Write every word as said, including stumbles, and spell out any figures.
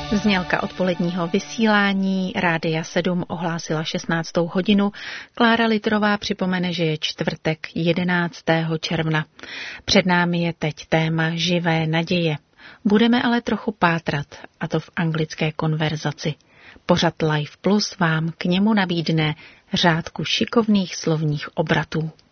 Znělka odpoledního vysílání Rádia sedm ohlásila šestnáctou hodinu. Klára Litrová připomene, že je čtvrtek jedenáctého června. Před námi je teď téma živé naděje. Budeme ale trochu pátrat, a to v anglické konverzaci. Pořad Life Plus vám k němu nabídne řádku šikovných slovních obratů.